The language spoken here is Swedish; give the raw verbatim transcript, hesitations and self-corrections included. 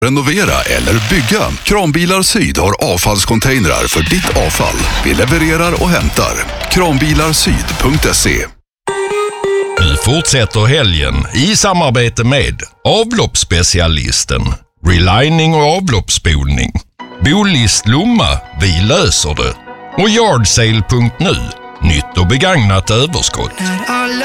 renovera eller bygga. Kranbilar Syd har avfallscontainrar för ditt avfall. Vi levererar och hämtar. kranbilarsyd punkt se. Nu fortsätter helgen i samarbete med avloppsspecialisten, relining och avloppsspolning, Bolist Lomma, vi löser det, och yardsale punkt nu, nytt och begagnat överskott.